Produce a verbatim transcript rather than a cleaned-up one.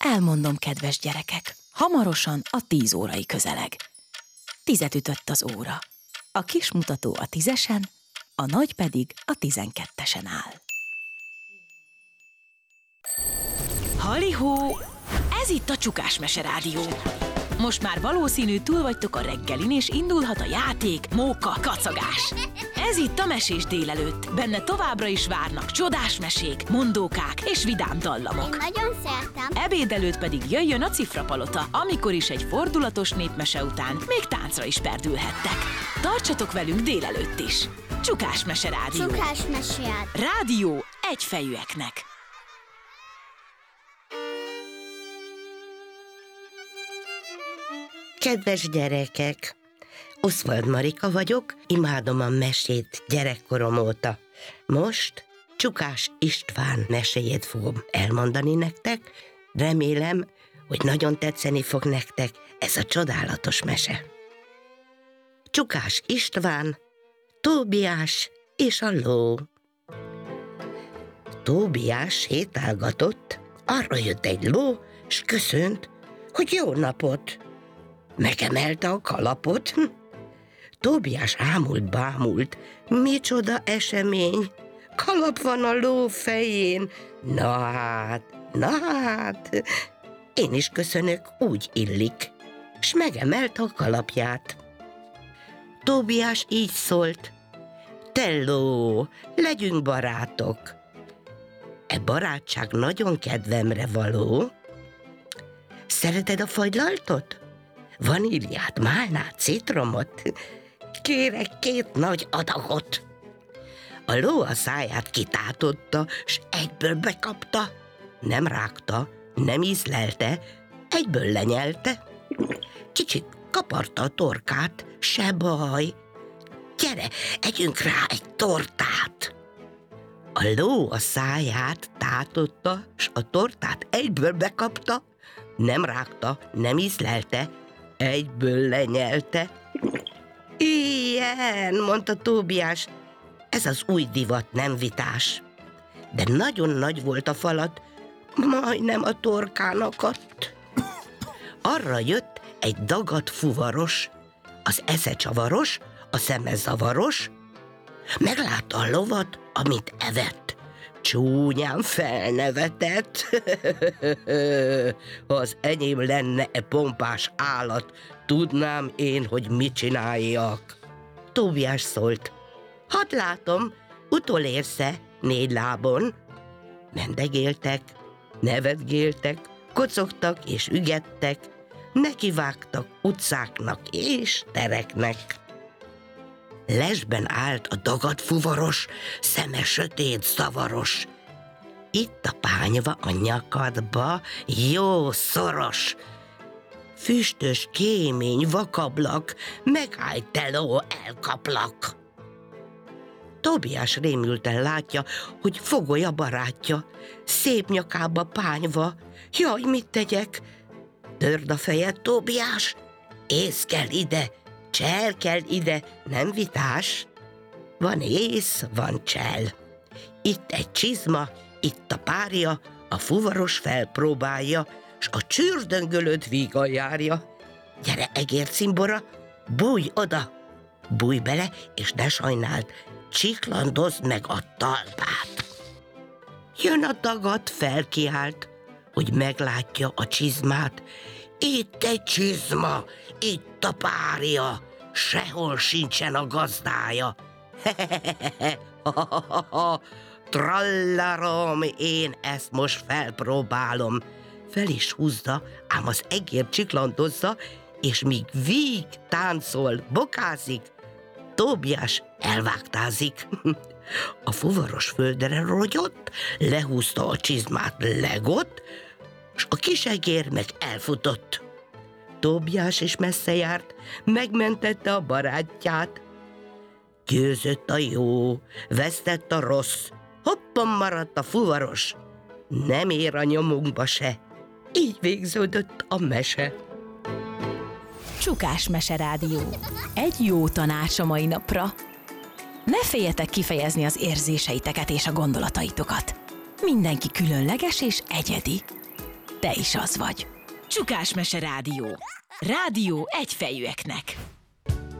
Elmondom, kedves gyerekek, hamarosan a tíz órai közeleg. Tizet ütött az óra. A kis mutató a tízesen, a nagy pedig a tizenkettesen áll. Halihó! Ez itt a Csukás Mese Rádió. Most már valószínű túl vagytok a reggelin, és indulhat a játék, móka, kacagás. Ez itt a Mesés délelőtt. Benne továbbra is várnak csodás mesék, mondókák és vidám dallamok. Én nagyon szeretem. Ebéd előtt pedig jöjjön a Cifrapalota, amikor is egy fordulatos népmese után még táncra is perdülhettek. Tartsatok velünk délelőtt is. Csukás Mese Rádió. Csukás Mese Rádió egyfejűeknek. Kedves gyerekek! Oszvald Marika vagyok, imádom a mesét gyerekkorom óta. Most Csukás István meséjét fogom elmondani nektek. Remélem, hogy nagyon tetszeni fog nektek ez a csodálatos mese. Csukás István, Tóbiás és a ló. Tóbiás sétálgatott, arra jött egy ló, s köszönt, hogy jó napot. Megemelte a kalapot. Tóbiás ámult-bámult. Micsoda esemény! Kalap van a ló fején. Na hát, na hát, én is köszönök, úgy illik. S megemelte a kalapját. Tóbiás így szólt: te ló, legyünk barátok. E barátság nagyon kedvemre való. Szereted a fagylaltot? Vaníliát, málnát, citromot? Kérek két nagy adagot. A ló a száját kitátotta, s egyből bekapta. Nem rágta, nem ízlelte, egyből lenyelte. Kicsit kaparta a torkát, se baj. Gyere, együnk rá egy tortát. A ló a száját tátotta, s a tortát egyből bekapta. Nem rágta, nem ízlelte, egyből lenyelte. Ilyen, mondta Tóbiás, ez az új divat, nem vitás. De nagyon nagy volt a falat, majdnem a torkán akadt. Arra jött egy dagadt fuvaros, az esze csavaros, a szeme zavaros. Meglátta a lovat, amit evett. Csúnyán felnevetett. Ha az enyém lenne e pompás állat, tudnám én, hogy mit csináljak. Tóbiás szólt: hadd látom, utolérsz-e négy lábon? Mendegéltek, nevetgéltek, kocogtak és ügettek, nekivágtak utcáknak és tereknek. Lesben állt a dagadt fuvaros, szeme sötét, zavaros. Itt a pányva a nyakadba, jó szoros. Füstös, kémény, vakablak, megállj, te ló, elkaplak. Tóbiás rémülten látja, hogy fogoly a barátja, szép nyakába pányva. Jaj, mit tegyek? Törd a fejed, Tóbiás, ész kell ide, csel kell ide, nem vitás. Van ész, van csel. Itt egy csizma, itt a párja, a fuvaros felpróbálja, s a csürdöngölöd vígan járja. Gyere, egércimbora, bújj oda, bújj bele, és ne sajnáld, csiklandozd meg a talpát. Jön a dagat, felkiált, hogy meglátja a csizmát. Itt egy csizma, itt a párja, sehol sincsen a gazdája. Trallarom, én ezt most felpróbálom. Fel is húzza, ám az egér csiklandozza, és míg víg táncol, bokázik, Tóbiás elvágtázik. A fuvaros földre rogyott, lehúzta a csizmát, legott, s a kisegér meg elfutott. Tóbiás is messze járt, megmentette a barátját. Győzött a jó, vesztett a rossz, hoppan maradt a fuvaros, nem ér a nyomunkba se. Így végződött a mese. Csukás Mese Rádió. Egy jó tanács a mai napra. Ne féljetek kifejezni az érzéseiteket és a gondolataitokat. Mindenki különleges és egyedi. te is az vagy. Csukás Mese Rádió. Rádió egyfejűeknek.